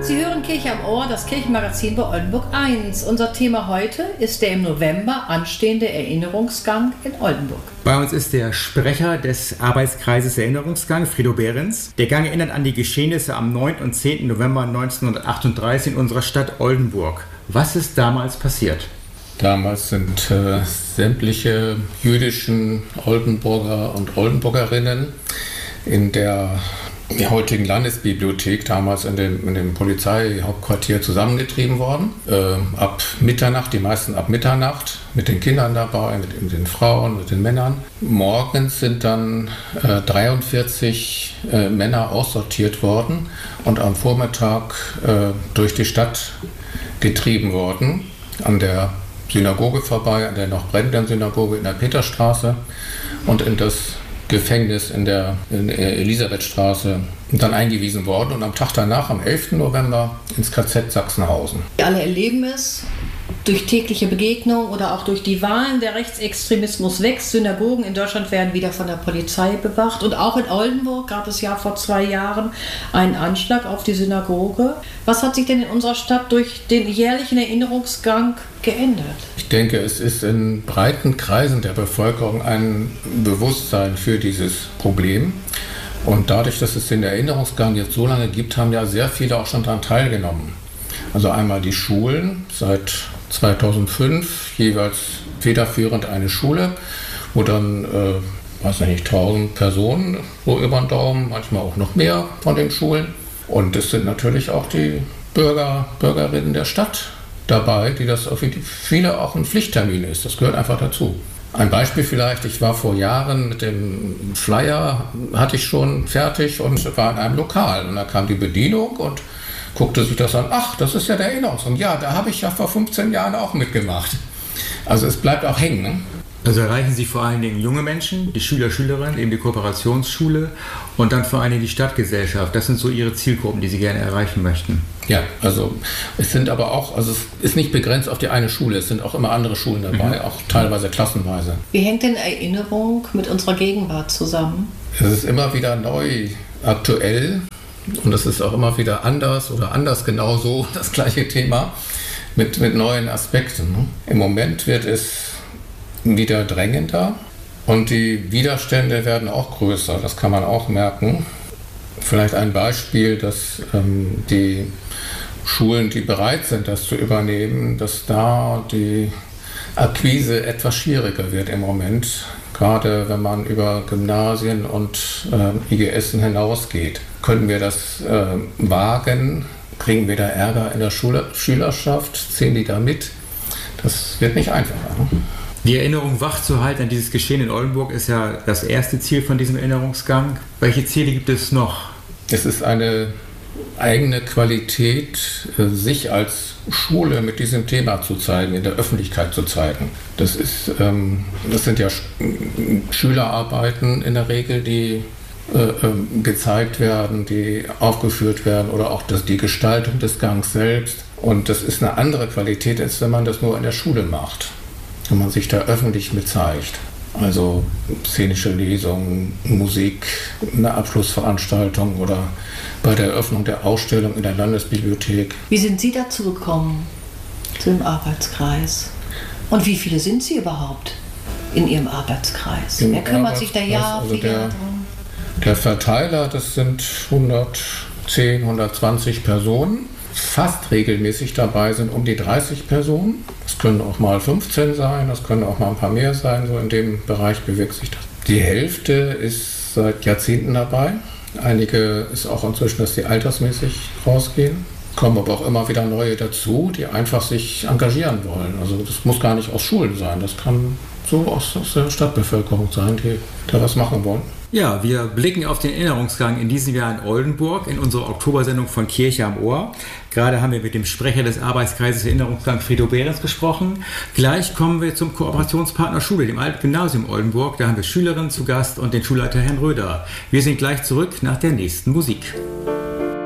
Sie hören Kirche am Ohr, das Kirchenmagazin bei Oldenburg 1. Unser Thema heute ist der im November anstehende Erinnerungsgang in Oldenburg. Bei uns ist der Sprecher des Arbeitskreises Erinnerungsgang, Frido Behrens. Der Gang erinnert an die Geschehnisse am 9. und 10. November 1938 in unserer Stadt Oldenburg. Was ist damals passiert? Damals sind sämtliche jüdischen Oldenburger und Oldenburgerinnen in der heutigen Landesbibliothek, damals in dem Polizeihauptquartier, zusammengetrieben worden. Ab Mitternacht, die meisten ab Mitternacht, mit den Kindern dabei, mit den Frauen, mit den Männern. Morgens sind dann 43 Männer aussortiert worden und am Vormittag durch die Stadt getrieben worden, an der Synagoge vorbei, an der noch brennenden Synagoge in der Peterstraße und in das Gefängnis in der Elisabethstraße und dann eingewiesen worden und am Tag danach, am 11. November, ins KZ Sachsenhausen. Alle erleben es durch tägliche Begegnung oder auch durch die Wahlen. Der Rechtsextremismus wächst. Synagogen in Deutschland werden wieder von der Polizei bewacht. Und auch in Oldenburg gab es ja vor 2 Jahren einen Anschlag auf die Synagoge. Was hat sich denn in unserer Stadt durch den jährlichen Erinnerungsgang geändert? Ich denke, es ist in breiten Kreisen der Bevölkerung ein Bewusstsein für dieses Problem. Und dadurch, dass es den Erinnerungsgang jetzt so lange gibt, haben ja sehr viele auch schon daran teilgenommen. Also einmal die Schulen, seit 2005 jeweils federführend eine Schule, wo dann, 1000 Personen so über den Daumen, manchmal auch noch mehr von den Schulen. Und es sind natürlich auch die Bürgerinnen der Stadt dabei, die das für viele auch ein Pflichttermin ist. Das gehört einfach dazu. Ein Beispiel vielleicht, ich war vor Jahren mit dem Flyer, hatte ich schon fertig und war in einem Lokal. Und da kam die Bedienung und guckte sich das an. Ach, das ist ja der Erinnerungsgang. Ja, da habe ich ja vor 15 Jahren auch mitgemacht. Also es bleibt auch hängen, ne? Also erreichen Sie vor allen Dingen junge Menschen, die Schüler, Schülerinnen, eben die Kooperationsschule und dann vor allen Dingen die Stadtgesellschaft. Das sind so Ihre Zielgruppen, die Sie gerne erreichen möchten. Ja, also es sind aber auch, also es ist nicht begrenzt auf die eine Schule, es sind auch immer andere Schulen dabei, auch teilweise klassenweise. Wie hängt denn Erinnerung mit unserer Gegenwart zusammen? Es ist immer wieder neu, aktuell und es ist auch immer wieder anders oder anders genauso das gleiche Thema mit neuen Aspekten. Ne? Im Moment wird es wieder drängender und die Widerstände werden auch größer, das kann man auch merken. Vielleicht ein Beispiel, dass die Schulen, die bereit sind, das zu übernehmen, dass da die Akquise etwas schwieriger wird im Moment, gerade wenn man über Gymnasien und IGS hinausgeht. Können wir das wagen? Kriegen wir da Ärger in der Schülerschaft? Ziehen die da mit? Das wird nicht einfacher. Ne? Die Erinnerung wach zu halten an dieses Geschehen in Oldenburg ist ja das erste Ziel von diesem Erinnerungsgang. Welche Ziele gibt es noch? Es ist eine eigene Qualität, sich als Schule mit diesem Thema zu zeigen, in der Öffentlichkeit zu zeigen. Das sind ja Schülerarbeiten in der Regel, die gezeigt werden, die aufgeführt werden oder auch die Gestaltung des Gangs selbst. Und das ist eine andere Qualität, als wenn man das nur in der Schule macht. Wenn man sich da öffentlich mit zeigt. Also szenische Lesungen, Musik, eine Abschlussveranstaltung oder bei der Eröffnung der Ausstellung in der Landesbibliothek. Wie sind Sie dazu gekommen, zu dem Arbeitskreis? Und wie viele sind Sie überhaupt in Ihrem Arbeitskreis? Wer kümmert sich da Jahr für Jahr drum? Der Verteiler, das sind 110, 120 Personen. Fast regelmäßig dabei sind um die 30 Personen. Es können auch mal 15 sein, das können auch mal ein paar mehr sein, so in dem Bereich bewegt sich das. Die Hälfte ist seit Jahrzehnten dabei. Einige ist auch inzwischen, dass die altersmäßig rausgehen. Kommen aber auch immer wieder neue dazu, die einfach sich engagieren wollen. Also das muss gar nicht aus Schulen sein, das kann so aus der Stadtbevölkerung sein, die da was machen wollen. Ja, wir blicken auf den Erinnerungsgang in diesem Jahr in Oldenburg in unserer Oktobersendung von Kirche am Ohr. Gerade haben wir mit dem Sprecher des Arbeitskreises Erinnerungsgang Frido Behrens gesprochen. Gleich kommen wir zum Kooperationspartner Schule, dem Altgymnasium Oldenburg. Da haben wir Schülerinnen zu Gast und den Schulleiter Herrn Röder. Wir sind gleich zurück nach der nächsten Musik.